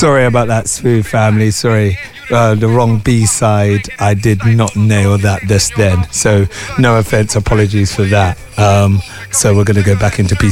Sorry about that, Smooth family. Sorry. The wrong B-side. I did not nail that just then. So no offense, apologies for that. So we're going to go back into